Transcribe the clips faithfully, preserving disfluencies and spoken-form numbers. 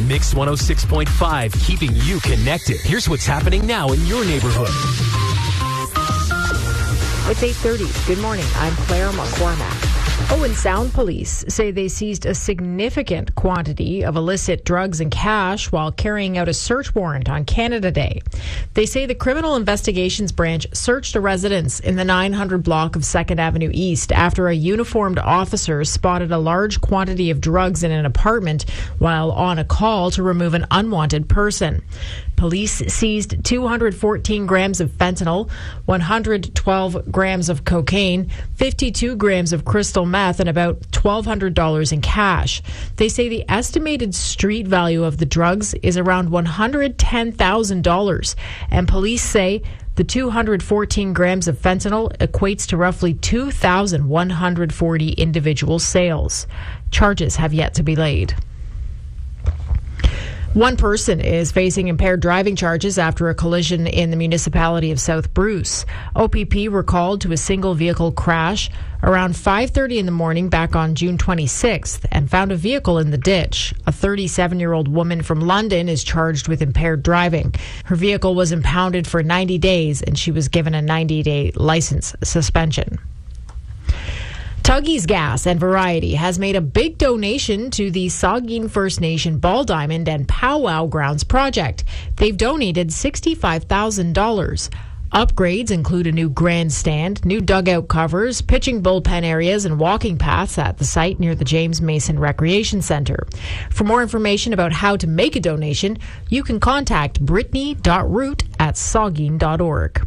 Mix one oh six point five, keeping you connected. Here's what's happening now in your neighborhood. It's eight thirty. Good morning. I'm Claire McCormack. Owen Sound police say they seized a significant quantity of illicit drugs and cash while carrying out a search warrant on Canada Day. They say the Criminal Investigations Branch searched a residence in the nine hundred block of second Avenue East after a uniformed officer spotted a large quantity of drugs in an apartment while on a call to remove an unwanted person. Police seized two hundred fourteen grams of fentanyl, one hundred twelve grams of cocaine, fifty-two grams of crystal meth, and about twelve hundred dollars in cash. They say the estimated street value of the drugs is around one hundred ten thousand dollars, and police say the two hundred fourteen grams of fentanyl equates to roughly two thousand one hundred forty individual sales. Charges have yet to be laid. One person is facing impaired driving charges after a collision in the municipality of South Bruce. O P P were called to a single vehicle crash around five thirty in the morning back on June twenty-sixth and found a vehicle in the ditch. A thirty-seven-year-old woman from London is charged with impaired driving. Her vehicle was impounded for ninety days and she was given a ninety-day license suspension. Tuggy's Gas and Variety has made a big donation to the Saugeen First Nation Ball Diamond and Powwow Grounds project. They've donated sixty-five thousand dollars. Upgrades include a new grandstand, new dugout covers, pitching bullpen areas, and walking paths at the site near the James Mason Recreation Center. For more information about how to make a donation, you can contact brittany dot root at saugeen dot org.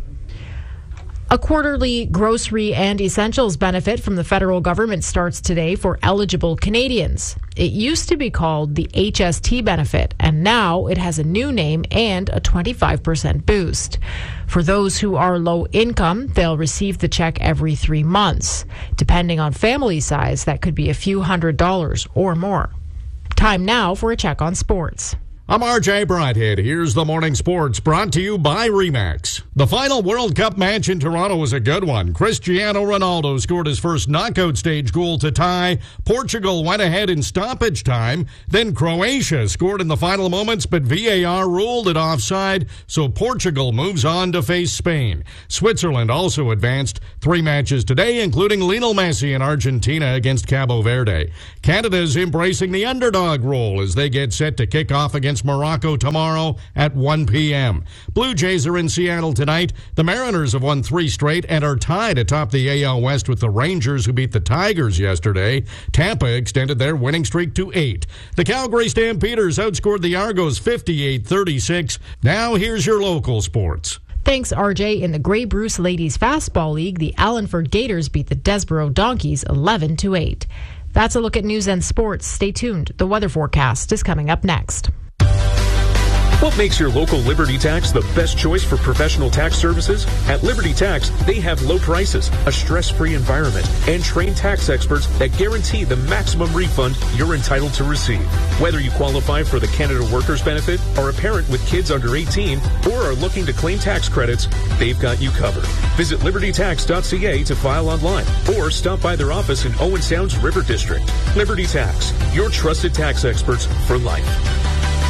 A quarterly grocery and essentials benefit from the federal government starts today for eligible Canadians. It used to be called the H S T benefit, and now it has a new name and a twenty-five percent boost. For those who are low income, they'll receive the check every three months. Depending on family size, that could be a few hundred dollars or more. Time now for a check on sports. I'm R J Brighthead. Here's the morning sports brought to you by Remax. The final World Cup match in Toronto was a good one. Cristiano Ronaldo scored his first knockout stage goal to tie. Portugal went ahead in stoppage time. Then Croatia scored in the final moments, but V A R ruled it offside, so Portugal moves on to face Spain. Switzerland also advanced three matches today, including Lionel Messi in Argentina against Cabo Verde. Canada's embracing the underdog role as they get set to kick off against Morocco tomorrow at one p.m. Blue Jays are in Seattle tonight. The Mariners have won three straight and are tied atop the A L West with the Rangers, who beat the Tigers yesterday. Tampa extended their winning streak to eight. The Calgary Stampeders outscored the Argos fifty-eight thirty-six. Now here's your local sports. Thanks, R J. In the Grey Bruce Ladies Fastball League, the Allenford Gators beat the Desborough Donkeys eleven to eight. That's a look at news and sports. Stay tuned. The weather forecast is coming up next. What makes your local Liberty Tax the best choice for professional tax services? At Liberty Tax, they have low prices, a stress-free environment, and trained tax experts that guarantee the maximum refund you're entitled to receive. Whether you qualify for the Canada Workers Benefit, are a parent with kids under eighteen, or are looking to claim tax credits, they've got you covered. Visit liberty tax dot c a to file online, or stop by their office in Owen Sound's River District. Liberty Tax, your trusted tax experts for life.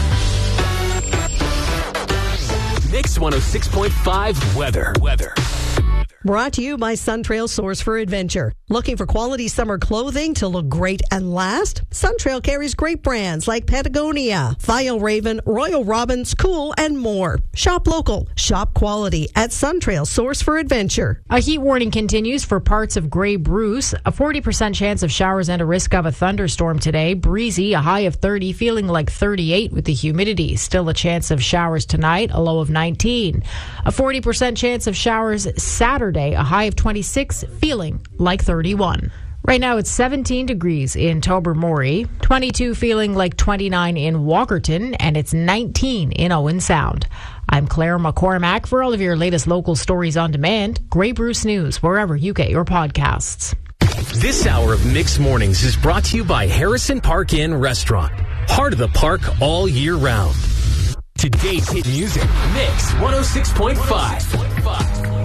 Mix one oh six point five weather. Weather. Brought to you by Suntrail Source for Adventure. Looking for quality summer clothing to look great and last? Suntrail carries great brands like Patagonia, Fjällräven, Royal Robins, Cool, and more. Shop local, shop quality at Suntrail Source for Adventure. A heat warning continues for parts of Grey Bruce. A forty percent chance of showers and a risk of a thunderstorm today. Breezy, a high of thirty, feeling like thirty-eight with the humidity. Still a chance of showers tonight, a low of nineteen. A forty percent chance of showers Saturday, a high of twenty-six, feeling like thirty-one. Right now it's seventeen degrees in Tobermory, twenty-two feeling like twenty-nine in Walkerton, and it's nineteen in Owen Sound. I'm Claire McCormack. For all of your latest local stories on demand, Grey Bruce News, wherever you get your podcasts. This hour of Mixed Mornings is brought to you by Harrison Park Inn Restaurant. Heart of the park all year round. Today's hit music, Mix one oh six point five.